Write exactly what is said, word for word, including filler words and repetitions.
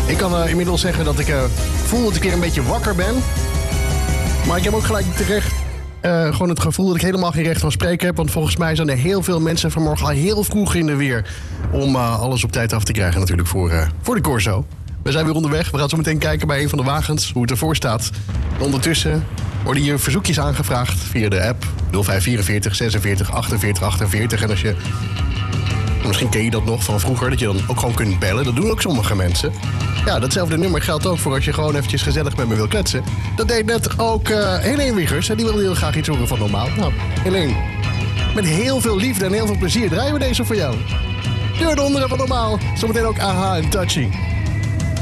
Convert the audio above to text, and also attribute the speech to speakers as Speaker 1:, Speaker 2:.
Speaker 1: Ik kan uh, inmiddels zeggen dat ik uh, voel dat ik weer een beetje wakker ben. Maar ik heb ook gelijk terecht uh, gewoon het gevoel dat ik helemaal geen recht van spreken heb. Want volgens mij zijn er heel veel mensen vanmorgen al heel vroeg in de weer. Om uh, alles op tijd af te krijgen natuurlijk voor, uh, voor de Corso. We zijn weer onderweg. We gaan zo meteen kijken bij een van de wagens hoe het ervoor staat. En ondertussen worden hier verzoekjes aangevraagd via de app nul vijf vierenveertig zesenveertig achtenveertig achtenveertig. En als je... Misschien ken je dat nog van vroeger, dat je dan ook gewoon kunt bellen. Dat doen ook sommige mensen. Ja, datzelfde nummer geldt ook voor als je gewoon eventjes gezellig met me wil kletsen. Dat deed net ook uh, Helene Wiegers. En die wilde heel graag iets horen van Normaal. Nou, Helene, met heel veel liefde en heel veel plezier draaien we deze voor jou. Deur de onderen van Normaal. Zometeen ook A H en Touchy.